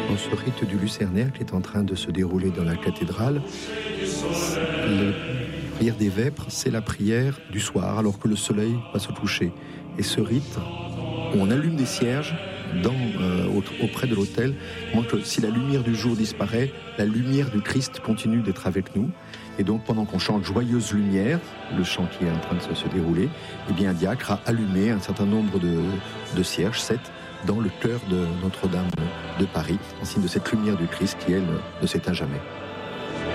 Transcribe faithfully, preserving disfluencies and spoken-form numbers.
Dans ce rite du Lucernaire qui est en train de se dérouler dans la cathédrale, la prière des vêpres, c'est la prière du soir, alors que le soleil va se coucher. Et ce rite, où on allume des cierges dans, euh, auprès de l'autel, montre que si la lumière du jour disparaît, la lumière du Christ continue d'être avec nous. Et donc, pendant qu'on chante Joyeuse Lumière, le chant qui est en train de se, se dérouler, eh bien, un diacre a allumé un certain nombre de, de cierges, sept, dans le chœur de Notre-Dame de Paris, en signe de cette lumière du Christ qui, elle, ne s'éteint jamais.